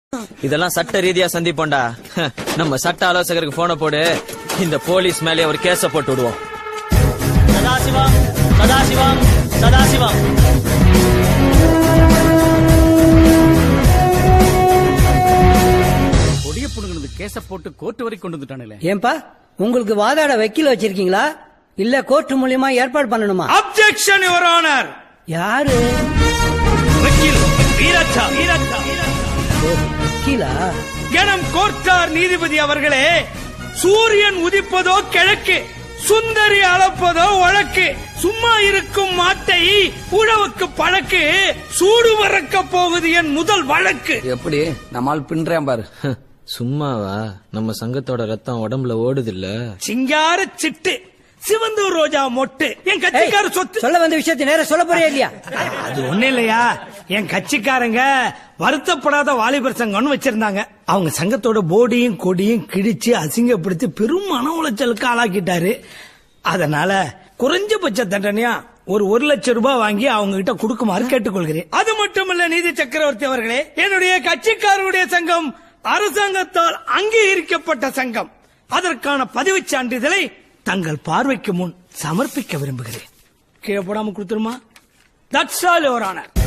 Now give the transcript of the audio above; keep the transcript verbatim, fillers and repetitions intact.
இதெல்லாம் சட்ட ரீதியா சந்திப்போண்டா. நம்ம சட்ட ஆலோசகருக்கு போன போடு, இந்த போலீஸ் மேலே ஒரு கேஸ போட்டு விடுவோம். சதாசிவம் சதாசிவம் சதாசிவம். கொடிய புடுங்கிறது கேஸ போட்டு கோர்ட் வரைக்கும் கொண்டு வந்துட்டானே. ஏன்பா உங்களுக்கு வாதாட வக்கீல் வச்சிருக்கீங்களா இல்ல கோர்ட் மூலியமா ஏற்பாடு பண்ணணுமா? Objection your honour. யாரு? வக்கீல் வீரச்சா. வீரச்சா வக்கீலா? கணம் கோர்ட்டார் நீதிபதி அவர்களே, சூரியன் உதிப்பதோ கிழக்கு, சுந்தரி அளப்பதோ வழக்கு, சும்மா இருக்கும் மாட்டை உழவுக்கு பழக்கு, சூடு வரக்க போகுது என் முதல் வழக்கு. எப்படி நம்மால் பின்றேன் பாரு. சும்மாவா? நம்ம சங்கத்தோட ரத்தம் உடம்புல ஓடுது இல்ல. சிங்கார சிட்டு சிவந்தூர் ரோஜா மொட்டு என் கட்சிக்கார சொத்து. சொல்ல வந்த விஷயத்தை நேர சொல்ல போறியா இல்லையா? அது ஒண்ணு இல்லையா, என் கட்சிக்காரங்க வருத்தப்படாத வாலிபர் சங்கம்னு வச்சிருந்தாங்க. அவங்க சங்கத்தோட போர்டையும் கொடியும் கிழிச்சு அசிங்கப்படுத்தி பெரும் மன உளைச்சலுக்கு ஆளாக்கிட்டாரு. அதனால குறைஞ்சபட்ச தண்டனையா ஒரு ஒரு லட்சம் ரூபாய் வாங்கி அவங்க கிட்ட கொடுக்குமாறு கேட்டுக்கொள்கிறேன். அது மட்டுமல்ல நீதி சக்கரவர்த்தி அவர்களே, என்னுடைய கட்சிக்காரருடைய சங்கம் அரசாங்கத்தால் அங்கீகரிக்கப்பட்ட சங்கம். அதற்கான பதிவு சான்றிதழை தங்கள் பார்வைக்கு முன் சமர்ப்பிக்க விரும்புகிறேன். கீழே போடாம கொடுத்துருமா? That's all your honour.